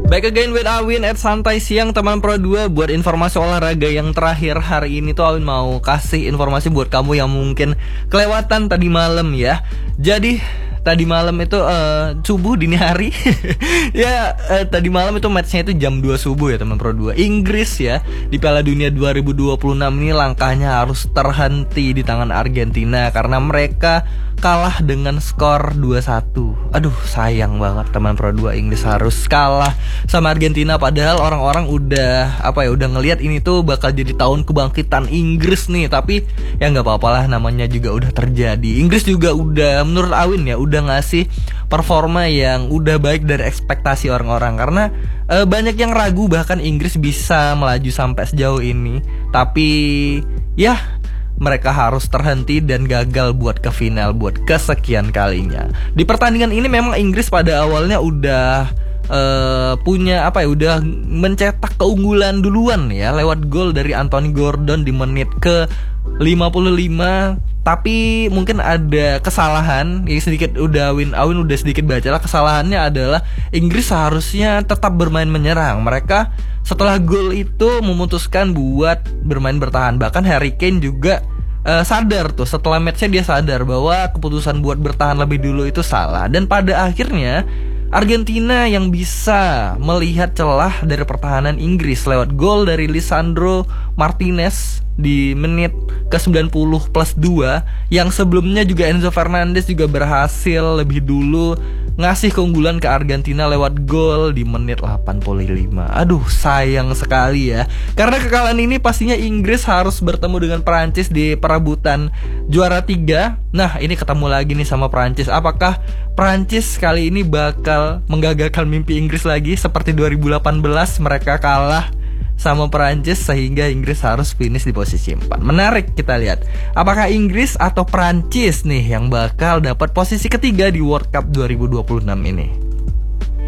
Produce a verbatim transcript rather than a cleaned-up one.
Back again with Awin at Santai Siang teman Pro dua. Buat informasi olahraga yang terakhir hari ini tuh Awin mau kasih informasi buat kamu yang mungkin kelewatan tadi malam ya. Jadi tadi malam itu uh, subuh dini hari ya uh, tadi malam itu matchnya itu jam dua subuh ya teman Pro dua. Inggris ya di Piala Dunia dua ribu dua puluh enam ini langkahnya harus terhenti di tangan Argentina karena mereka kalah dengan skor dua satu. Aduh sayang banget teman Pro dua, Inggris harus kalah sama Argentina padahal orang-orang udah apa ya udah ngelihat ini tuh bakal jadi tahun kebangkitan Inggris nih. Tapi ya nggak apa-apa lah, namanya juga udah terjadi. Inggris juga udah menurut Awin ya udah ngasih performa yang udah baik dari ekspektasi orang-orang karena e, banyak yang ragu bahkan Inggris bisa melaju sampai sejauh ini. Tapi ya mereka harus terhenti dan gagal buat ke final buat kesekian kalinya. Di pertandingan ini memang Inggris pada awalnya udah uh, punya apa ya udah mencetak keunggulan duluan ya lewat gol dari Anthony Gordon di menit ke lima puluh lima. Tapi mungkin ada kesalahan ya, sedikit udah Awin Awin udah sedikit baca lah. Kesalahannya adalah Inggris seharusnya tetap bermain menyerang. Mereka setelah gol itu memutuskan buat bermain bertahan. Bahkan Harry Kane juga uh, sadar tuh setelah matchnya dia sadar bahwa keputusan buat bertahan lebih dulu itu salah. Dan pada akhirnya Argentina yang bisa melihat celah dari pertahanan Inggris lewat gol dari Lisandro Martinez di menit ke sembilan puluh plus dua. Yang sebelumnya juga Enzo Fernandez juga berhasil lebih dulu ngasih keunggulan ke Argentina lewat gol di menit delapan puluh lima. Aduh sayang sekali ya. Karena kekalahan ini pastinya Inggris harus bertemu dengan Perancis di perebutan juara tiga. Nah ini ketemu lagi nih sama Perancis. Apakah Perancis kali ini bakal menggagalkan mimpi Inggris lagi seperti dua ribu delapan belas mereka kalah sama Perancis sehingga Inggris harus finish di posisi empat. Menarik kita lihat apakah Inggris atau Perancis nih yang bakal dapat posisi ketiga di World Cup dua ribu dua puluh enam ini.